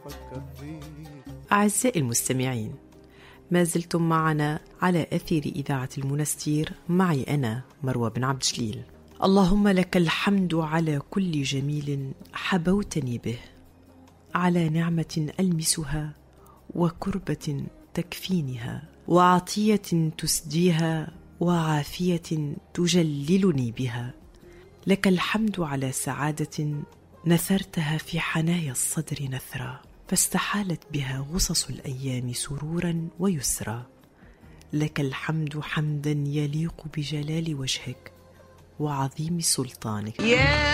أعزائي المستمعين، ما زلتم معنا على أثير إذاعة المنستير، معي أنا مروى بن عبد جليل. اللهم لك الحمد على كل جميل حبوتني به، على نعمة ألمسها وكربة تكفينها، وعطية تسديها، وعافية تجللني بها. لك الحمد على سعادة نثرتها في حنايا الصدر نثرا، فاستحالت بها غصص الأيام سرورا ويسرا. لك الحمد حمدا يليق بجلال وجهك وعظيم سلطانك.